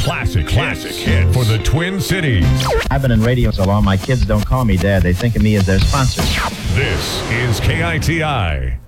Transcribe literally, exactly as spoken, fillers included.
classic, classic hit for the Twin Cities. I've been in radio so long, my kids don't call me Dad. They think of me as their sponsor. This is K I T I.